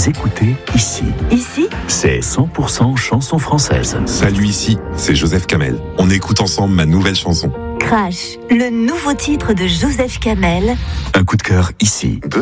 écoutez ici. Ici, C'est 100% chanson française. Salut, ici, c'est Joseph Kamel. On écoute ensemble ma nouvelle chanson. Crash, le nouveau titre de Joseph Kamel. Un coup de cœur ici.